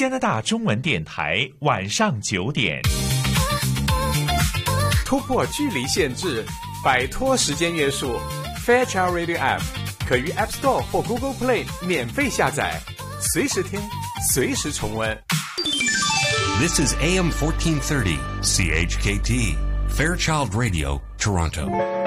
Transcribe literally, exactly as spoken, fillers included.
加拿大中文电台晚上九点。 突破距离限制，摆脱时间约束 ，Fairchild Radio App 可于 App Store 或 Google Play 免费下载，随时听，随时重温。 This is A M fourteen thirty, C H K T, Fairchild Radio, Toronto.